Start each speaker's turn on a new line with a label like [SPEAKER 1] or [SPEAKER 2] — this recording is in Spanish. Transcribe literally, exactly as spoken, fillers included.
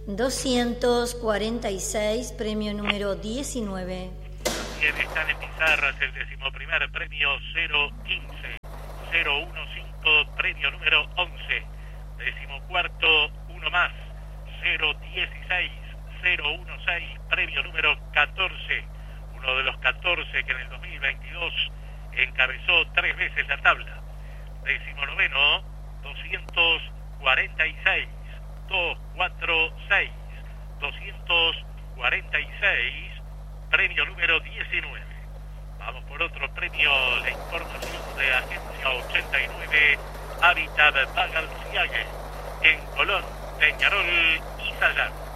[SPEAKER 1] doscientos cuarenta y seis, premio número diecinueve.
[SPEAKER 2] Bien, están en pizarras el decimoprimer premio cero quince, cero quince, premio número once. Decimocuarto, uno más, cero dieciséis, cero dieciséis, premio número catorce. Uno de los catorce que en el dos mil veintidós encabezó tres veces la tabla. Decimonoveno, doscientos cuarenta y seis, doscientos cuarenta y seis, doscientos cuarenta y seis, premio número diecinueve. Vamos por otro premio, la información de Agencia ochenta y nueve, Hábitat Baganciague, en Colón, Peñarol y Sayán.